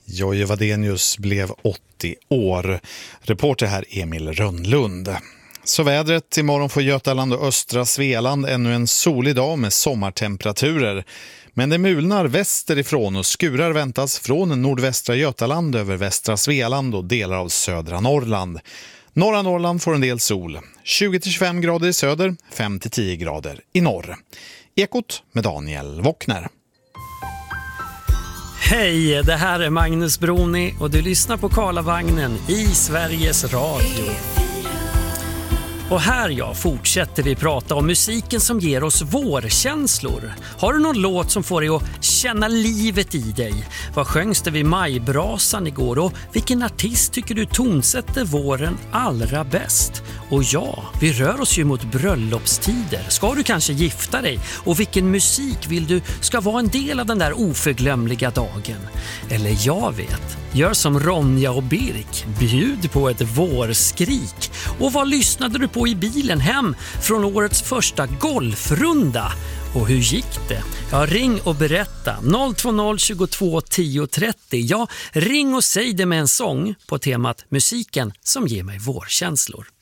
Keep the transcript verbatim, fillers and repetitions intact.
Jojje Wadenius blev åttio år. Reporter här Emil Rönnlund. Så vädret, imorgon får Götaland och östra Svealand ännu en solig dag med sommartemperaturer. Men det mulnar västerifrån och skurar väntas från nordvästra Götaland över västra Svealand och delar av södra Norrland. Norra Norrland får en del sol. tjugo till tjugofem grader i söder, fem till tio grader i norr. Ekot med Daniel Wockner. Hej, det här är Magnus Broni och du lyssnar på Karlavagnen i Sveriges Radio. Och här ja, fortsätter vi prata om musiken som ger oss vårkänslor. Har du någon låt som får dig att känna livet i dig? Vad sjöngs det vid majbrasan igår? Och vilken artist tycker du tonsätter våren allra bäst? Och ja, vi rör oss ju mot bröllopstider. Ska du kanske gifta dig? Och vilken musik vill du ska vara en del av den där oförglömliga dagen? Eller jag vet, gör som Ronja och Birk, bjud på ett vårskrik. Och vad lyssnade du på i bilen hem från årets första golfrunda? Och hur gick det? Ja, ring och berätta. noll två noll tjugotvå tio trettio. Ja, ring och säg det med en sång på temat musiken som ger mig vårkänslor.